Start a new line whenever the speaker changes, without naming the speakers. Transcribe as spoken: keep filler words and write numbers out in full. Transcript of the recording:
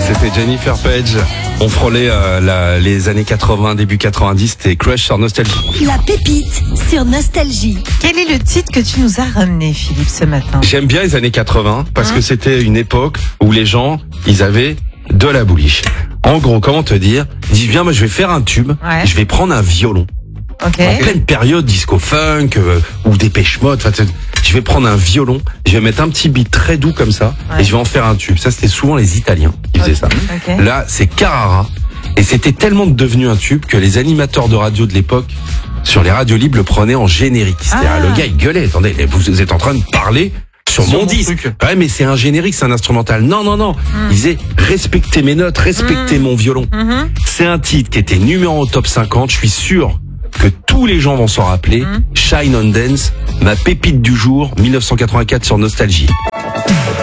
C'était Jennifer Page. On frôlait euh, la, les années quatre-vingts, début quatre-vingt-dix, c'était Crush sur Nostalgie.
La pépite sur Nostalgie.
Quel est le titre que tu nous as ramené, Philippe, ce matin?
J'aime bien les années quatre-vingts parce
Hein
que c'était une époque où les gens, ils avaient de la bouliche. En gros, comment te dire? Ils disent, viens, moi je vais faire un tube,
Ouais.
je vais prendre un violon.
Ok.
En pleine période disco-funk euh, ou Dépêche Mode, enfin, je vais prendre un violon, je vais mettre un petit beat très doux comme ça,
Ouais.
et je vais en faire un tube. Ça, c'était souvent les Italiens qui faisaient ça.
Ok.
Là, c'est Carrara. Et c'était tellement devenu un tube que les animateurs de radio de l'époque, sur les radios libres, le prenaient en générique. C'est-à-dire,
Ah.
le gars, il gueulait. Attendez, vous êtes en train de parler sur,
Sur
mon,
mon
disque.
truc.
Ouais, mais c'est un générique, c'est un instrumental. Non, non, non. Il disait, respectez mes notes, respectez mon violon.
Mhm.
C'est un titre qui était numéro un au top cinquante. Je suis sûr que tous les gens vont s'en rappeler. Shine on Dance, ma pépite du jour, mille neuf cent quatre-vingt-quatre sur Nostalgie.